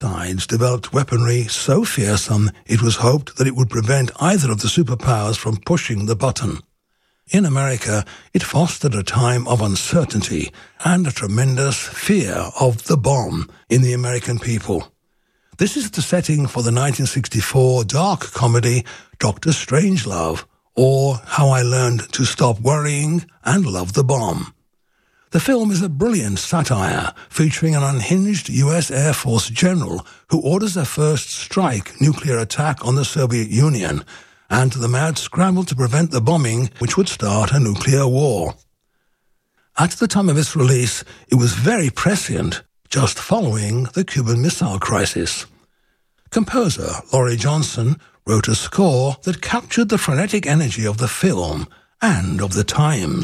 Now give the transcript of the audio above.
Sides developed weaponry so fearsome it was hoped that it would prevent either of the superpowers from pushing the button. In America, it fostered a time of uncertainty and a tremendous fear of the bomb in the American people. This is the setting for the 1964 dark comedy Dr. Strangelove, or How I Learned to Stop Worrying and Love the Bomb. The film is a brilliant satire featuring an unhinged U.S. Air Force general who orders a first strike nuclear attack on the Soviet Union and the mad scramble to prevent the bombing which would start a nuclear war. At the time of its release, it was very prescient, just following the Cuban Missile Crisis. Composer Laurie Johnson wrote a score that captured the frenetic energy of the film and of the times.